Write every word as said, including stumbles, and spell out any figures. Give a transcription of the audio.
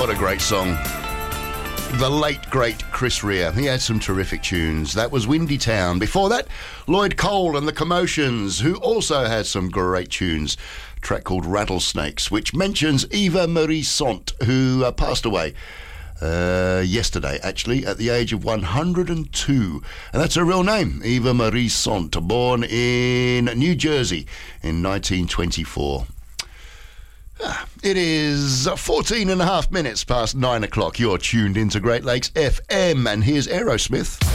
What a great song. The late, great Chris Rea. He had some terrific tunes. That was Windy Town. Before that, Lloyd Cole and the Commotions, who also had some great tunes. A track called Rattlesnakes, which mentions Eva Marie Sont, who uh, passed away uh, yesterday, actually, at the age of one hundred two. And that's her real name, Eva Marie Sont, born in New Jersey in nineteen twenty-four. It is fourteen and a half minutes past nine o'clock. You're tuned into Great Lakes F M, and here's Aerosmith.